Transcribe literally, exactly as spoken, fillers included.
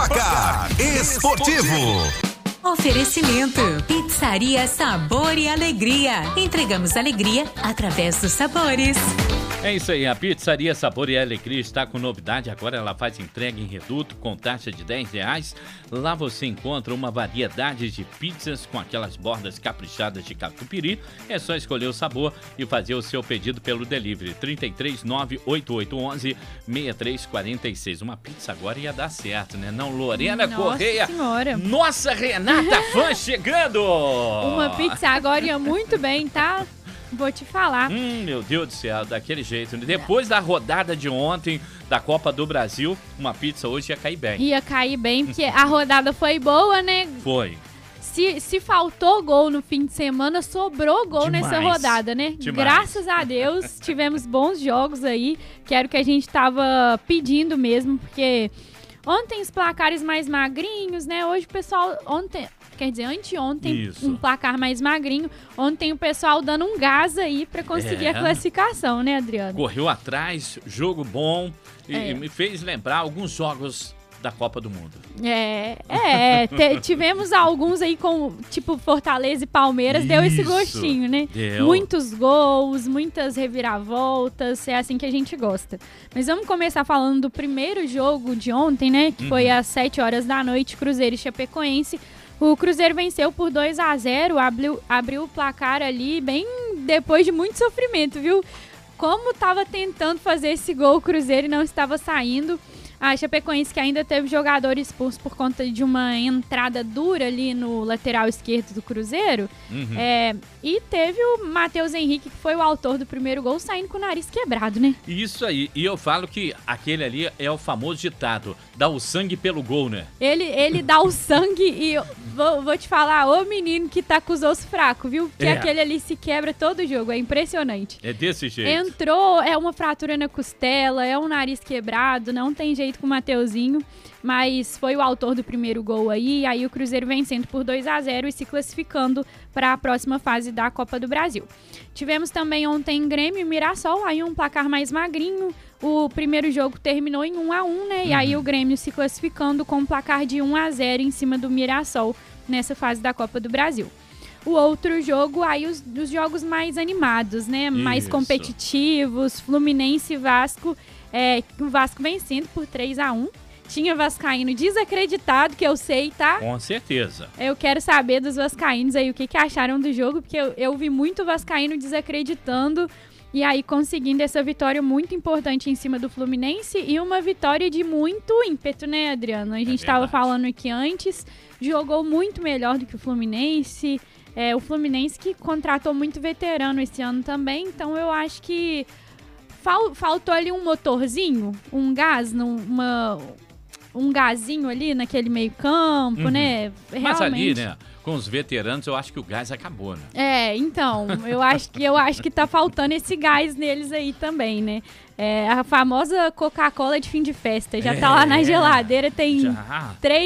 Placar Esportivo. Oferecimento: Pizzaria Sabor e Alegria. Entregamos alegria através dos sabores. É isso aí, a Pizzaria Sabor e Alegria está com novidade. Agora ela faz entrega em reduto com taxa de dez reais. Lá você encontra uma variedade de pizzas com aquelas bordas caprichadas de catupiry. É só escolher o sabor e fazer o seu pedido pelo delivery. trinta e três, nove oito oito um um, seis três quatro seis. Uma pizza agora ia dar certo, né? Não, Lorena Nossa Correia. Senhora. Nossa, Renata Fã chegando! Uma pizza agora ia muito bem, tá? Vou te falar. Hum, meu Deus do céu, daquele jeito. Depois da rodada de ontem da Copa do Brasil, uma pizza hoje ia cair bem. Ia cair bem, porque a rodada foi boa, né? Foi. Se, se faltou gol no fim de semana, sobrou gol Demais. nessa rodada, né? Demais. Graças a Deus, tivemos bons jogos aí, que era o que a gente tava pedindo mesmo, porque ontem os placares mais magrinhos, né? Hoje o pessoal, ontem, quer dizer, anteontem, Isso. um placar mais magrinho. Ontem o pessoal dando um gás aí pra conseguir É. a classificação, né, Adriano? Correu atrás, jogo bom e, É. e me fez lembrar alguns jogos da Copa do Mundo. É, é, te- tivemos alguns aí com, tipo, Fortaleza e Palmeiras, deu esse Isso, gostinho, né? deu. Muitos gols, muitas reviravoltas, é assim que a gente gosta. Mas vamos começar falando do primeiro jogo de ontem, né? Que foi às sete horas da noite, Cruzeiro e Chapecoense. O Cruzeiro venceu por dois a zero, abriu, abriu o placar ali bem depois de muito sofrimento, viu? Como tava tentando fazer esse gol o Cruzeiro e não estava saindo. A Chapecoense que ainda teve jogador expulso por conta de uma entrada dura ali no lateral esquerdo do Cruzeiro. Uhum. É, e teve o Matheus Henrique, que foi o autor do primeiro gol, saindo com o nariz quebrado, né? Isso aí. E eu falo que aquele ali é o famoso ditado, dá o sangue pelo gol, né? Ele, ele dá o sangue e eu vou, vou te falar, ô menino que tá com os ossos fracos, viu? Porque É. aquele ali se quebra todo jogo, é impressionante. É desse jeito. Entrou, é uma fratura na costela, é um nariz quebrado, não tem jeito com o Mateuzinho, mas foi o autor do primeiro gol aí, aí o Cruzeiro vencendo por dois a zero e se classificando para a próxima fase da Copa do Brasil. Tivemos também ontem Grêmio e Mirassol, aí um placar mais magrinho, o primeiro jogo terminou em um a um, né, e aí o Grêmio se classificando com um placar de um a zero em cima do Mirassol nessa fase da Copa do Brasil. O outro jogo, aí os, os jogos mais animados, né? Mais Isso. competitivos, Fluminense e Vasco. É, o Vasco vencendo por três a um. Tinha vascaíno desacreditado, que eu sei, tá? Com certeza. Eu quero saber dos vascaínos aí o que, que acharam do jogo, porque eu, eu vi muito vascaíno desacreditando e aí conseguindo essa vitória muito importante em cima do Fluminense e uma vitória de muito ímpeto, né, Adriano? A gente estava verdade. falando aqui antes, jogou muito melhor do que o Fluminense. É, o Fluminense que contratou muito veterano esse ano também, então eu acho que fal- faltou ali um motorzinho, um gás, numa, um gazinho ali naquele meio campo, Uhum. né? Mas ali, Realmente. né, com os veteranos, eu acho que o gás acabou, né? É, então, eu acho que eu acho que tá faltando esse gás neles aí também, né? É, a famosa Coca-Cola de fim de festa, já tá lá na É. geladeira, tem Já. três